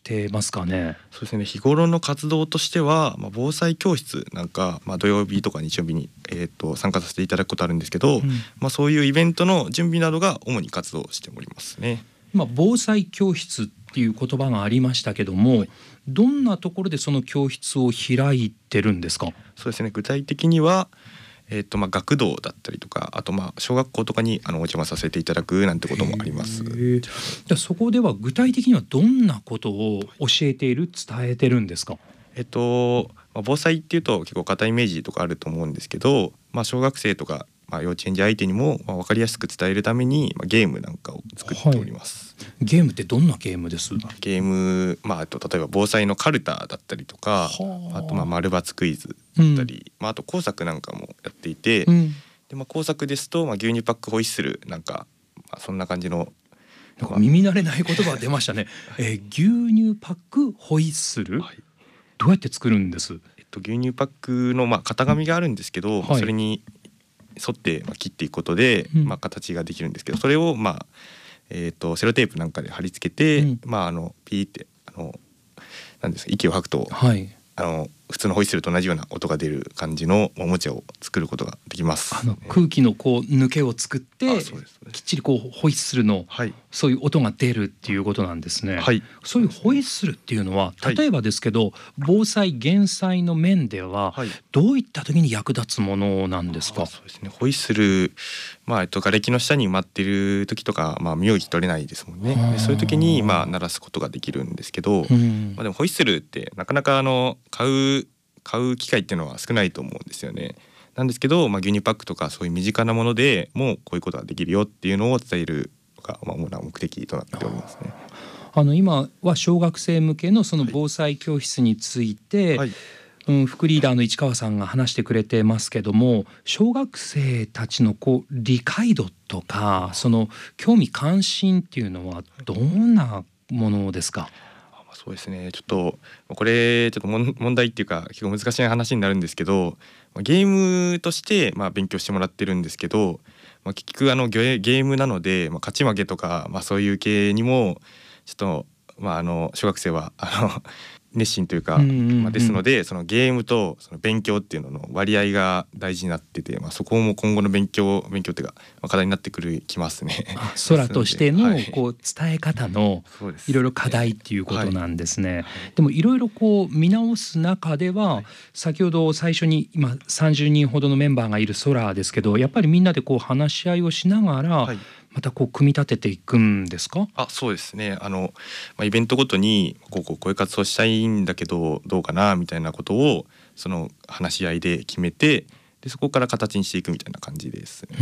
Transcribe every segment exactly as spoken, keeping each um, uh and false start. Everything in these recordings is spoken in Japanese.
てますかね。 そうですね、日頃の活動としては、まあ、防災教室なんか、まあ、土曜日とか日曜日に、えー、と参加させていただくことあるんですけど、 うんまあ、そういうイベントの準備などが主に活動しておりますね。 今防災教室っていう言葉がありましたけども、はい、どんなところでその教室を開いてるんですか？ そうですね、具体的にはえーとまあ、学童だったりとか、あとまあ小学校とかにあのお邪魔させていただくなんてこともあります。 じゃあそこでは具体的にはどんなことを教えている、伝えてるんですか？ えっとまあ、防災っていうと結構固いイメージとかあると思うんですけど、まあ、小学生とか、まあ、幼稚園児相手にもまあ分かりやすく伝えるために、まあ、ゲームなんかを作っております。 はい、ゲームってどんなゲームです？ ゲーム、まあ、あと例えば防災のカルタだったりとか、あとまあ丸×クイズだったり、うん、まあ、あと工作なんかもやっていて、うん、でまあ、工作ですと、まあ、牛乳パックホイッスルなんか、まあ、そんな感じのなんか耳慣れない言葉が出ましたね、えー、牛乳パックホイッスル、はい、どうやって作るんです？ えっと、牛乳パックの、まあ、型紙があるんですけど、はい、それに沿ってまあ切っていくことで、うん、まあ、形ができるんですけど、それをまあえー、とセロテープなんかで貼り付けて、うん、まあ、あのピーってあのなんですか、息を吐くと、はい、あの普通のホイッスルと同じような音が出る感じのおもちゃを作ることができます。 あの空気のこう抜けを作ってきっちりこうホイッスルの、はい、そういう音が出るっていうことなんですね。はい、そういうホイッスルっていうのは例えばですけど、はい、防災減災の面ではどういった時に役立つものなんですか？ そうですね、ホイッスル、まあ、えっと、瓦礫の下に埋まってる時とか、まあ、身動き取れないですもんね。でそういう時に、まあ、鳴らすことができるんですけど、うん、まあ、でもホイッスルってなかなかあの買う買う機会っていうのは少ないと思うんですよね。なんですけど、まあ、牛乳パックとかそういう身近なものでもうこういうことができるよっていうのを伝えるのが、まあ、主な目的となっておりますね。 あの今は小学生向けのその防災教室について、はい、うん、副リーダーの市川さんが話してくれてますけども、小学生たちのこう理解度とかその興味関心っていうのはどんなものですか？ そうですね、ちょっとこれちょっと問題っていうか結構難しい話になるんですけど、ゲームとしてまあ勉強してもらってるんですけど、まあ、結局あのゲームなので、まあ、勝ち負けとか、まあ、そういう系にもちょっと、まあ、あの小学生はあの熱心というか、うんうんうん、まあ、ですのでそのゲームとその勉強っていうのの割合が大事になってて、まあ、そこも今後の勉強勉強っていうか、まあ、課題になってくるきますね。 空としてのこう伝え方のいろいろ課題っていうことなんですね。はい、でもいろいろこう見直す中では、はい、先ほど最初に今さんじゅうにんほどのメンバーがいる空ですけど、やっぱりみんなでこう話し合いをしながら、はい、またこう組み立てていくんですか？ あ、そうですね、あの、まあ、イベントごとにこうこうこういう活動したいんだけどどうかなみたいなことをその話し合いで決めて、でそこから形にしていくみたいな感じですね。 うん、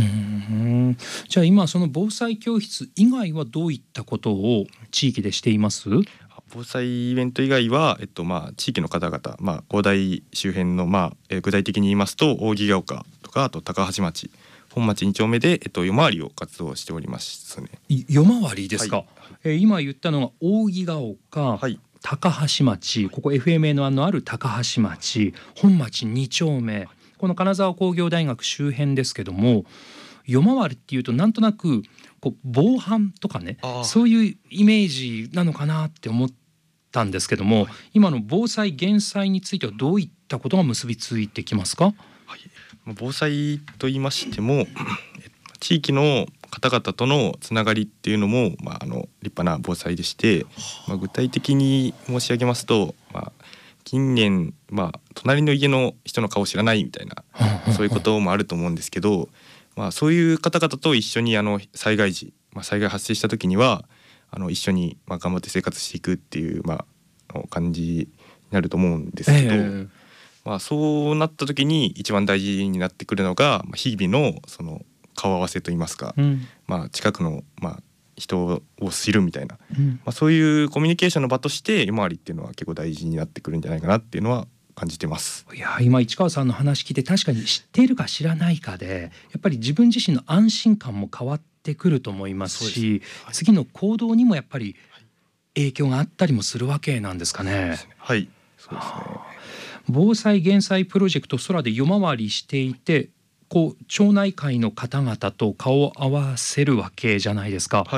じゃあ今その防災教室以外はどういったことを地域でしています？ 防災イベント以外は、えっとまあ、地域の方々、まあ、広大周辺の、まあえー、具体的に言いますと扇ヶ丘とかあと高橋町本町に丁目で、えっと、夜回りを活動しておりますね。 夜回りですか？はい、えー、今言ったのが扇ヶ丘、はい、高橋町、ここ エフエムエヌワン のある高橋町、本町に丁目、この金沢工業大学周辺ですけども、夜回りっていうとなんとなくこう防犯とかね、そういうイメージなのかなって思ったんですけども、はい、今の防災減災についてはどういったことが結びついてきますか？ はい、防災と言いましても地域の方々とのつながりっていうのも、まあ、あの立派な防災でして、まあ、具体的に申し上げますと、まあ、近年、まあ、隣の家の人の顔知らないみたいなそういうこともあると思うんですけど、まあ、そういう方々と一緒にあの災害時、まあ、災害発生した時にはあの一緒にまあ頑張って生活していくっていう、まあ、感じになると思うんですけど、えーまあ、そうなった時に一番大事になってくるのが日々のその顔合わせといいますか、うんまあ、近くのまあ人を知るみたいな、うんまあ、そういうコミュニケーションの場として夜回りっていうのは結構大事になってくるんじゃないかなっていうのは感じてます。 いや今市川さんの話聞いて確かに知っているか知らないかでやっぱり自分自身の安心感も変わってくると思いますし、はい、次の行動にもやっぱり影響があったりもするわけなんですかね。 はい、そうですね。 防災減災プロジェクト空で夜回りしていてこう町内会の方々と顔を合わせるわけじゃないですか。はい、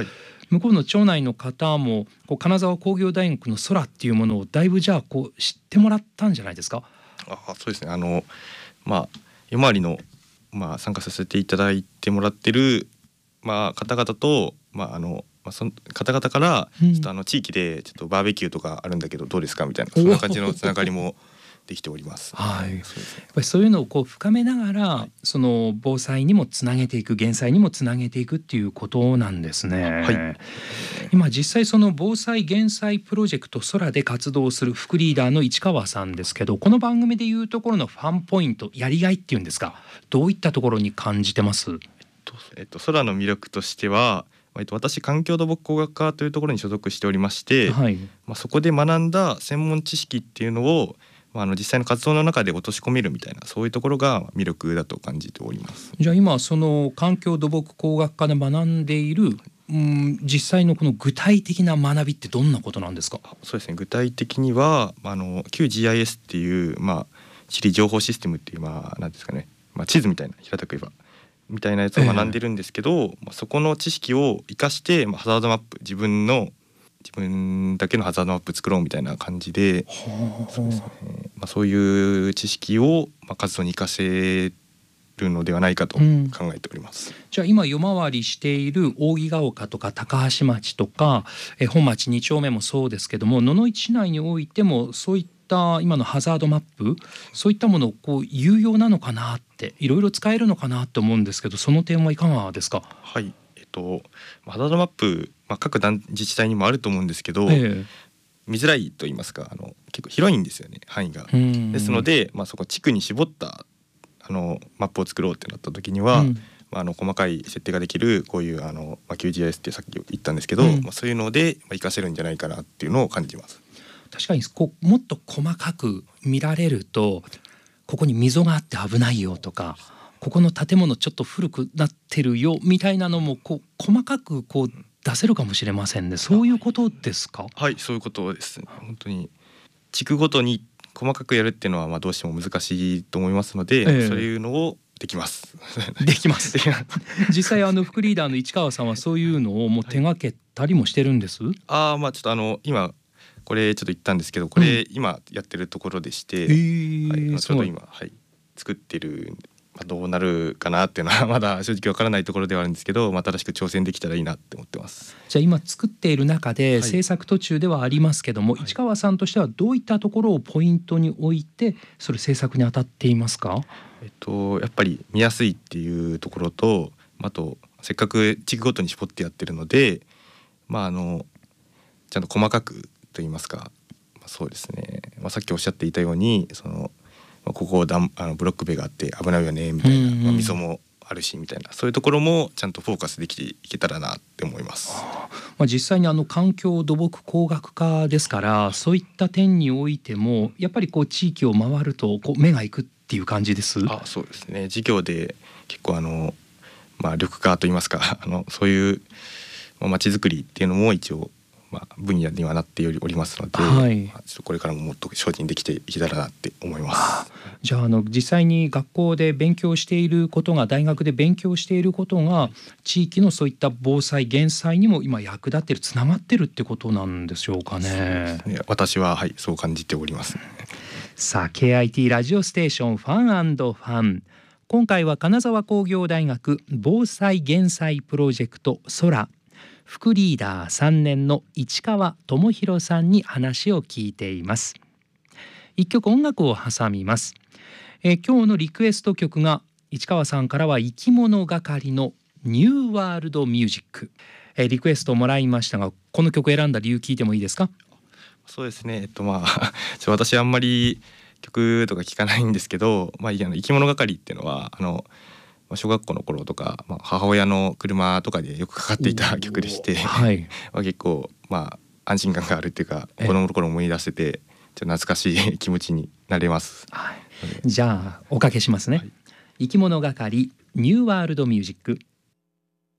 向こうの町内の方もこう金沢工業大学の空っていうものをだいぶじゃあこう知ってもらったんじゃないですか？ あ、そうですね。あのまあ夜回りの、まあ、参加させていただいてもらってる、まあ、方々と、まああのまあ、その方々からちょっとあの地域でちょっとバーベキューとかあるんだけどどうですかみたいな、そんな感じのつながりもできております。 はい、 そうですね。 やっぱりそういうのをこう深めながら、はい、その防災にもつなげていく、減災にもつなげていくっていうことなんですね。はい、今実際その防災減災プロジェクト空で活動する副リーダーの市川さんですけど、この番組でいうところのファンポイント、やりがいっていうんですか、どういったところに感じてます？えっとえっと、空の魅力としては、えっと、私環境土木工学科というところに所属しておりまして、はい、まあ、そこで学んだ専門知識っていうのを、まあ、あの実際の活動の中で落とし込めるみたいな、そういうところが魅力だと感じております。 じゃあ今その環境土木工学科で学んでいる、うん、実際のこの具体的な学びってどんなことなんですか？ そうですね、具体的にはあの旧 ジーアイエス っていう、まあ、地理情報システムっていう、まあ、なんですかね、まあ、地図みたいな、平たく言えばみたいなやつを学んでるんですけど、えーまあ、そこの知識を生かして、まあ、ハザードマップ、自分の自分だけのハザードマップ作ろうみたいな感じで、そうですね、まあ、そういう知識を、まあ、活動に生かせるのではないかと考えております。 うん、じゃあ今夜回りしている扇ヶ丘とか高橋町とかえ本町に丁目もそうですけども、野々市市内においてもそういった今のハザードマップ、そういったものをこう有用なのかなって、いろいろ使えるのかなと思うんですけど、その点はいかがですか？ はい、えっとハザードマップ、まあ、各団自治体にもあると思うんですけど、ええ、見づらいと言いますか、あの結構広いんですよね、範囲が。ですので、まあ、そこ地区に絞ったあのマップを作ろうってなった時には、うん、まあ、あの細かい設定ができるこういうあの、まあ、キュージーアイエス ってさっき言ったんですけど、うん、まあ、そういうので活かせるんじゃないかなっていうのを感じます。 確かにこうもっと細かく見られると、ここに溝があって危ないよとか、ここの建物ちょっと古くなってるよみたいなのもこう細かくこう出せるかもしれませんね。そういうことですか？ はい、そういうことです。本当に地区ごとに細かくやるっていうのはまあどうしても難しいと思いますので、えー、そういうのをできますできます実際あの副リーダーの市川さんはそういうのをもう手がけたりもしてるんです？はい、 あまあちょっとあの今これちょっと言ったんですけど、これ今やってるところでして、うん、はい、ちょうど今、はい、作ってる、まあ、どうなるかなっていうのはまだ正直わからないところではあるんですけど、まあ、正しく挑戦できたらいいなって思ってます。 じゃあ今作っている中で制作途中ではありますけども、はい、市川さんとしてはどういったところをポイントに置いてそれ制作に当たっていますか？ えっと、やっぱり見やすいっていうところと、あとせっかく地区ごとに絞ってやってるので、まあ、あのちゃんと細かくと言いますか、まあ、そうですね、まあ、さっきおっしゃっていたようにその、まあ、ここダンあのブロック塀があって危ないよねみたいな、うんうん、まあ、溝もあるしみたいな、そういうところもちゃんとフォーカスできていけたらなって思います。 まあ、実際にあの環境土木工学科ですから、そういった点においてもやっぱりこう地域を回るとこう目がいくっていう感じです？ あ、そうですね、授業で結構あの、まあ、緑化といいますかあのそういうまちづくりっていうのも一応まあ、分野にはなっておりますので、はい、まあ、ちょっとこれからももっと精進できていけたらなって思います。 じゃあ、あの実際に学校で勉強していることが、大学で勉強していることが地域のそういった防災減災にも今役立ってる、つながってるってことなんでしょうかね。そうですね、 私は、はい、そう感じております。 さあ ケーアイティー ラジオステーションファン&ファン、今回は金沢工業大学防災減災プロジェクト空副リーダーさんねんの市川智博さんに話を聞いています。一曲音楽を挟みます。えー、今日のリクエスト曲が市川さんからは生き物係のニューワールドミュージック、えー、リクエストをもらいましたが、この曲選んだ理由聞いてもいいですか？ そうですね、えっとまあ私あんまり曲とか聞かないんですけど、まあ、生き物係っていうのはあの小学校の頃とか、まあ、母親の車とかでよくかかっていた曲でして、はい、まあ結構、まあ、安心感があるっていうか、子供の頃思い出せてちょっと懐かしい気持ちになれます。 はい、じゃあおかけしますね。はい、生き物係ニューワールドミュージック。